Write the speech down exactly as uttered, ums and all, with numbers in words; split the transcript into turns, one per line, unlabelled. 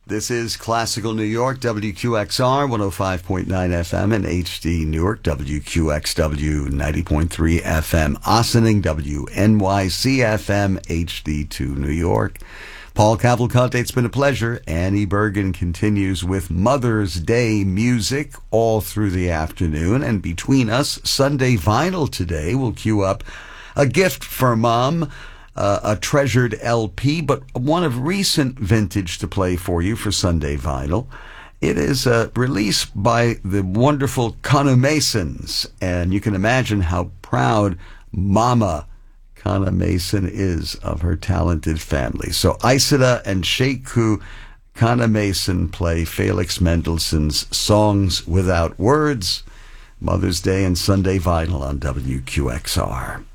This is Classical New York, W Q X R, one oh five point nine F M, and H D Newark, W Q X W, ninety point three F M, Ossining, W N Y C F M, H D two New York. Paul Cavalcante, it's been a pleasure. Annie Bergen continues with Mother's Day music all through the afternoon. And between us, Sunday Vinyl today will cue up a gift for Mom, uh, a treasured L P, but one of recent vintage to play for you for Sunday Vinyl. It is a release by the wonderful Conna Masons, and you can imagine how proud Mama Conna Mason is of her talented family. So Isida and Sheku Conna Mason play Felix Mendelssohn's Songs Without Words, Mother's Day and Sunday Vinyl on W Q X R.